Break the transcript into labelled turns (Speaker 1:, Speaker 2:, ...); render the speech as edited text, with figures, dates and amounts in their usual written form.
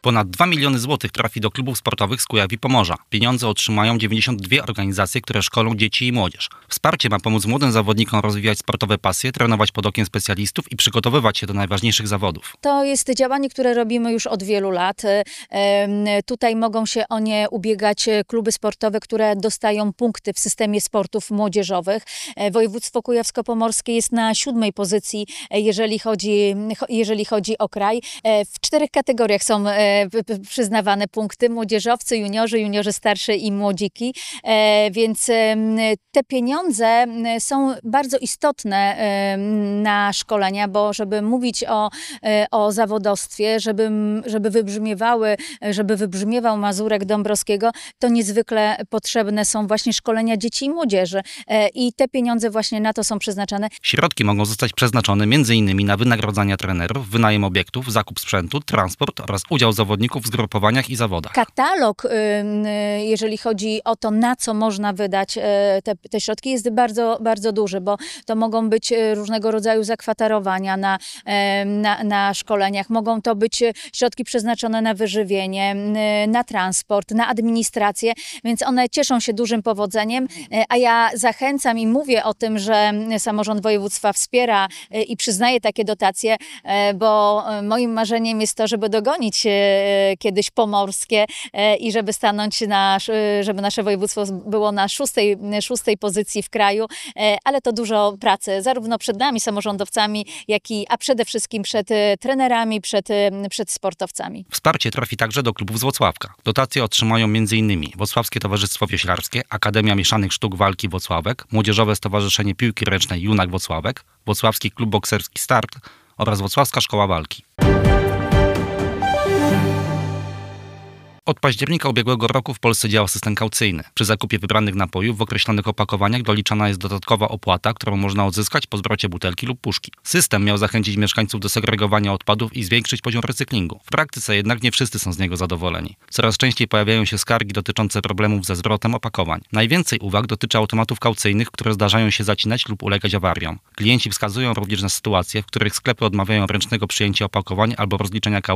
Speaker 1: Ponad 2 miliony złotych trafi do klubów sportowych z Kujaw i Pomorza. Pieniądze otrzymają 92 organizacje, które szkolą dzieci i młodzież. Wsparcie ma pomóc młodym zawodnikom rozwijać sportowe pasje, trenować pod okiem specjalistów i przygotowywać się do najważniejszych zawodów.
Speaker 2: To jest działanie, które robimy już od wielu lat. Tutaj mogą się o nie ubiegać kluby sportowe, które dostają punkty w systemie sportów młodzieżowych. Województwo kujawsko-pomorskie jest na 7. pozycji, jeżeli chodzi o kraj. W 4 kategoriach są przyznawane punkty: młodzieżowcy, juniorzy starszy i młodziki. Więc te pieniądze są bardzo istotne na szkolenia, bo żeby mówić o zawodowstwie, żeby wybrzmiewał Mazurek Dąbrowskiego, to niezwykle potrzebne są właśnie szkolenia dzieci i młodzieży. I te pieniądze właśnie na to są przeznaczane.
Speaker 1: Środki mogą zostać przeznaczone m.in. na wynagrodzenia trenerów, wynajem obiektów, zakup sprzętu, transport oraz udział zawodników w zgrupowaniach i zawodach.
Speaker 2: Katalog, jeżeli chodzi o to, na co można wydać te środki, jest bardzo, bardzo duży, bo to mogą być różnego rodzaju zakwaterowania na szkoleniach, mogą to być środki przeznaczone na wyżywienie, na transport, na administrację, więc one cieszą się dużym powodzeniem, a ja zachęcam i mówię o tym, że samorząd województwa wspiera i przyznaje takie dotacje, bo moim marzeniem jest to, żeby dogonić kiedyś pomorskie i żeby żeby nasze województwo było na 6. pozycji w kraju, ale to dużo pracy, zarówno przed nami, samorządowcami, a przede wszystkim przed trenerami, przed sportowcami.
Speaker 1: Wsparcie trafi także do klubów z Włocławka. Dotacje otrzymają m.in. Włocławskie Towarzystwo Wioślarskie, Akademia Mieszanych Sztuk Walki Włocławek, Młodzieżowe Stowarzyszenie Piłki Ręcznej Junak Włocławek, Włocławski Klub Bokserski Start oraz Włocławska Szkoła Walki. Od października ubiegłego roku w Polsce działa system kaucyjny. Przy zakupie wybranych napojów w określonych opakowaniach doliczana jest dodatkowa opłata, którą można odzyskać po zwrocie butelki lub puszki. System miał zachęcić mieszkańców do segregowania odpadów i zwiększyć poziom recyklingu. W praktyce jednak nie wszyscy są z niego zadowoleni. Coraz częściej pojawiają się skargi dotyczące problemów ze zwrotem opakowań. Najwięcej uwag dotyczy automatów kaucyjnych, które zdarzają się zacinać lub ulegać awariom. Klienci wskazują również na sytuacje, w których sklepy odmawiają ręcznego przyjęcia opakowań albo rozliczenia kaucji